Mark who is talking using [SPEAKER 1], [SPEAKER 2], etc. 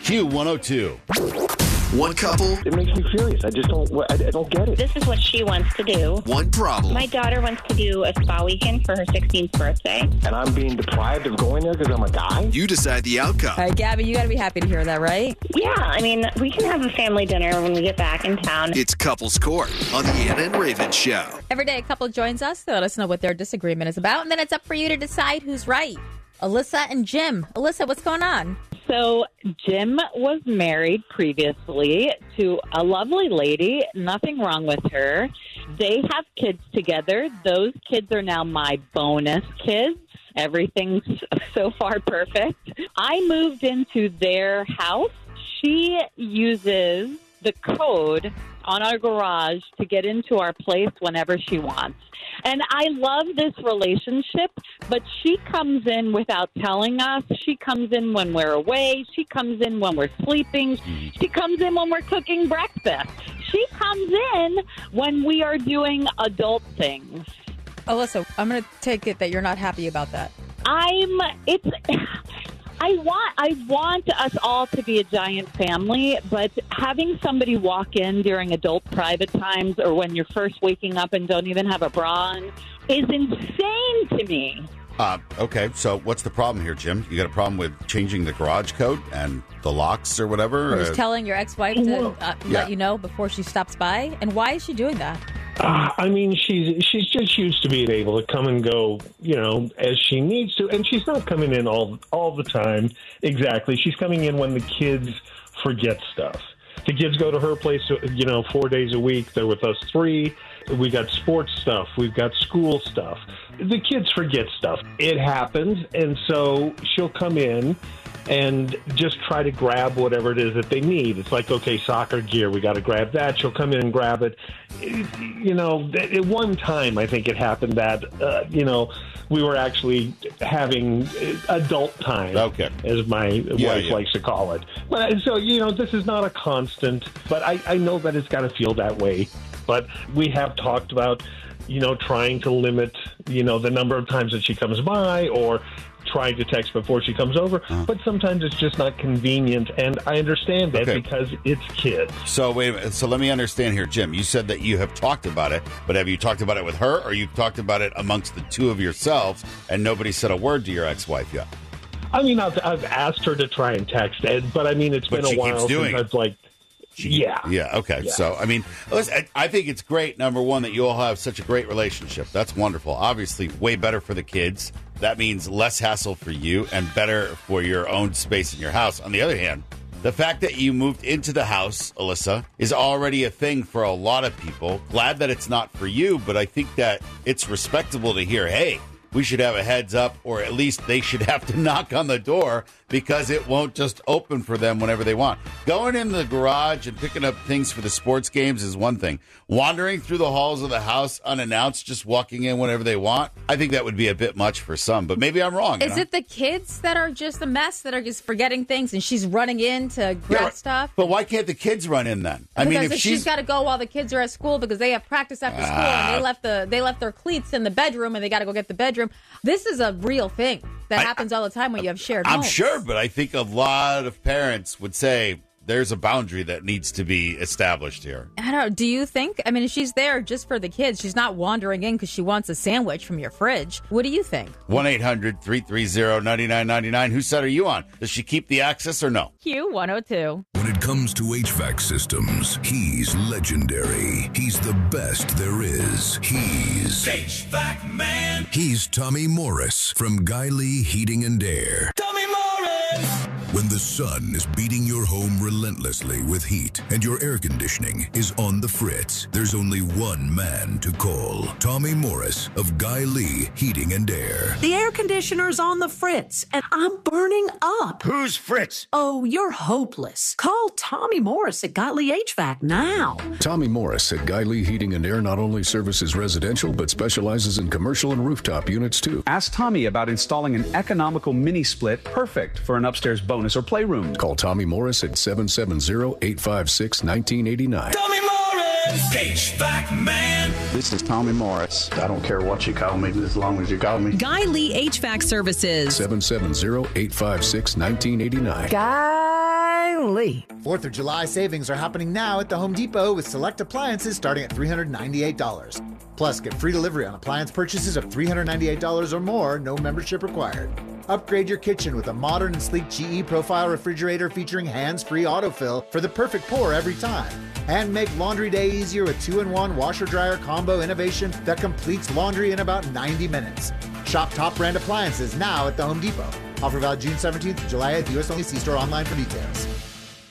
[SPEAKER 1] Q102.
[SPEAKER 2] One couple.
[SPEAKER 3] It makes me furious. I don't get it.
[SPEAKER 4] This is what she wants to do.
[SPEAKER 2] One problem.
[SPEAKER 4] My daughter wants to do a spa weekend for her 16th birthday.
[SPEAKER 3] And I'm being deprived of going there because I'm a guy?
[SPEAKER 2] You decide the outcome.
[SPEAKER 5] All right, Gabby, you got to be happy to hear that, right?
[SPEAKER 4] Yeah, I mean, we can have a family dinner when we get back in town.
[SPEAKER 2] It's Couples Court on the Anna and Raven Show.
[SPEAKER 5] Every day a couple joins us to let us know what their disagreement is about, and then it's up for you to decide who's right. Alyssa and Jim. Alyssa, what's going on?
[SPEAKER 6] So Jim was married previously to a lovely lady. Nothing wrong with her. They have kids together. Those kids are now my bonus kids. Everything's so far perfect. I moved into their house. She uses the code on our garage to get into our place whenever she wants. And I love this relationship, but she comes in without telling us. She comes in when we're away. She comes in when we're sleeping. She comes in when we're cooking breakfast. She comes in when we are doing adult things.
[SPEAKER 5] Alyssa, I'm going to take it that you're not happy about that.
[SPEAKER 6] I want us all to be a giant family, but having somebody walk in during adult private times or when you're first waking up and don't even have a bra on is insane to me.
[SPEAKER 1] Okay, so what's the problem here, Jim? You got a problem with changing the garage code and the locks or whatever?
[SPEAKER 5] Or just telling your ex-wife to let you know before she stops by? And why is she doing that?
[SPEAKER 3] I mean, she's just used to being able to come and go, as she needs to. And she's not coming in all the time. Exactly. She's coming in when the kids forget stuff. The kids go to her place, 4 days a week. They're with us 3. We got sports stuff. We've got school stuff. The kids forget stuff. It happens. And so she'll come in and just try to grab whatever it is that they need. It's like, okay, soccer gear, we got to grab that. She'll come in and grab it. At one time, I think it happened that, we were actually having adult time, as my wife likes to call it. But so, this is not a constant, but I know that it's got to feel that way. But we have talked about, trying to limit, the number of times that she comes by or trying to text before she comes over, but sometimes it's just not convenient, and I understand that because it's kids.
[SPEAKER 1] So wait a minute. So let me understand here, Jim. You said that you have talked about it, but have you talked about it with her, or you've talked about it amongst the two of yourselves, and nobody said a word to your ex-wife yet?
[SPEAKER 3] I mean, I've asked her to try and text, but I mean, it's been a while since I've
[SPEAKER 1] Okay. Yeah. So, I mean, listen, I think it's great, number one, that you all have such a great relationship. That's wonderful. Obviously, way better for the kids. That means less hassle for you and better for your own space in your house. On the other hand, the fact that you moved into the house, Alyssa, is already a thing for a lot of people. Glad that it's not for you, but I think that it's respectable to hear, hey, we should have a heads up, or at least they should have to knock on the door because it won't just open for them whenever they want. Going in the garage and picking up things for the sports games is one thing. Wandering through the halls of the house unannounced, just walking in whenever they want, I think that would be a bit much for some, but maybe I'm wrong.
[SPEAKER 5] Is it the kids that are just a mess, that are just forgetting things, and she's running in to grab stuff?
[SPEAKER 1] But why can't the kids run in then?
[SPEAKER 5] Because if she's got to go while the kids are at school because they have practice after school, and they left their cleats in the bedroom, and they got to go get the bedroom. This is a real thing that happens all the time when you have shared homes.
[SPEAKER 1] I'm sure, but I think a lot of parents would say there's a boundary that needs to be established here.
[SPEAKER 5] I don't know. Do you think? I mean, if she's there just for the kids, she's not wandering in because she wants a sandwich from your fridge. What do you think?
[SPEAKER 1] 1-800-330-9999. Whose side are you on? Does she keep the access or no?
[SPEAKER 5] Q102.
[SPEAKER 7] When it comes to HVAC systems, he's legendary. He's the best there is. He's HVAC Man. He's Tommy Morris from Guy Lee Heating and Air. Tommy Morris! When the sun is beating your home relentlessly with heat and your air conditioning is on the fritz, there's only one man to call. Tommy Morris of Guy Lee Heating and Air.
[SPEAKER 8] The air conditioner's on the fritz, and I'm burning up.
[SPEAKER 9] Who's Fritz?
[SPEAKER 8] Oh, you're hopeless. Call Tommy Morris at Guy Lee HVAC now.
[SPEAKER 7] Tommy Morris at Guy Lee Heating and Air not only services residential, but specializes in commercial and rooftop units, too.
[SPEAKER 10] Ask Tommy about installing an economical mini-split perfect for an upstairs bonus or playroom.
[SPEAKER 7] Call Tommy Morris at 770-856-1989.
[SPEAKER 9] Tommy Morris! HVAC Man!
[SPEAKER 11] This is Tommy Morris. I don't care what you call me, as long as you call me.
[SPEAKER 12] Guy Lee HVAC Services.
[SPEAKER 7] 770-856-1989.
[SPEAKER 12] Guy Finally!
[SPEAKER 13] 4th of July savings are happening now at the Home Depot with select appliances starting at $398. Plus, get free delivery on appliance purchases of $398 or more, no membership required. Upgrade your kitchen with a modern and sleek GE Profile refrigerator featuring hands-free autofill for the perfect pour every time. And make laundry day easier with 2-in-1 washer-dryer combo innovation that completes laundry in about 90 minutes. Shop top brand appliances now at the Home Depot. Offer valid June 17th to July 8th. U.S. only. See store online for details.